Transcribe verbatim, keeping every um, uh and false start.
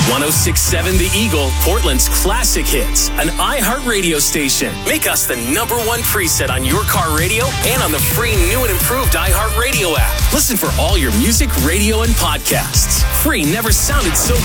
one oh six point seven The Eagle, Portland's classic hits, an iHeartRadio station. Make us the number one preset on your car radio and on the free new and improved iHeartRadio app. Listen for all your music, radio, and podcasts. Free never sounded so